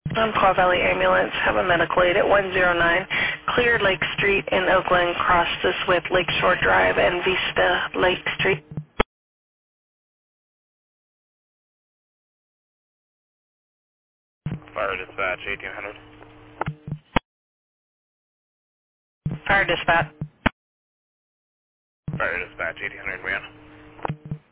Umpqua Valley Ambulance, have a medical aid at 109 Clear Lake Street in Oakland. Cross this with Lakeshore Drive and Vista Lake Street. Fire dispatch 1800. Fire dispatch. Fire dispatch 1800, we on.